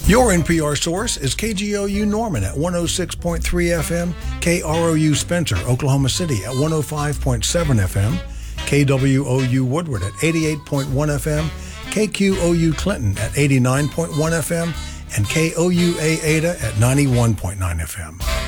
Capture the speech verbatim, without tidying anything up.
Your N P R source is K G O U Norman at one oh six point three F M, K R O U Spencer, Oklahoma City at one oh five point seven F M, K W O U Woodward at eighty-eight point one F M, K Q O U Clinton at eighty-nine point one F M, and K O U A Ada at ninety-one point nine F M.